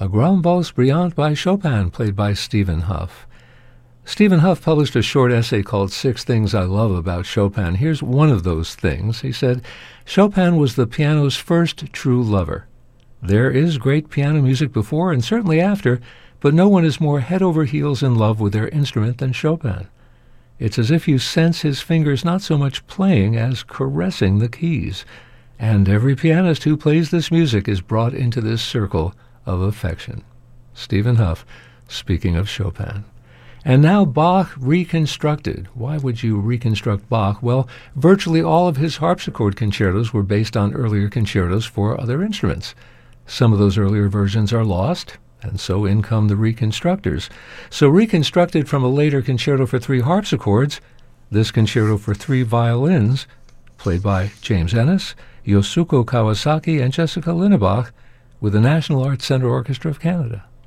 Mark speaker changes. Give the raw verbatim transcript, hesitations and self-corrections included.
Speaker 1: A Grande Valse Brillante by Chopin, played by Stephen Huff. Stephen Huff published a short essay called Six Things I Love About Chopin. Here's one of those things. He said, Chopin was the piano's first true lover. There is great piano music before and certainly after, but no one is more head over heels in love with their instrument than Chopin. It's as if you sense his fingers not so much playing as caressing the keys. And every pianist who plays this music is brought into this circle of affection. Stephen Huff, speaking of Chopin. And now Bach reconstructed. Why would you reconstruct Bach? Well, virtually all of his harpsichord concertos were based on earlier concertos for other instruments. Some of those earlier versions are lost, and so in come the reconstructors. So reconstructed from a later concerto for three harpsichords, this concerto for three violins, played by James Ennis, Yosuko Kawasaki, and Jessica Linnebach, with the National Arts Centre Orchestra of Canada.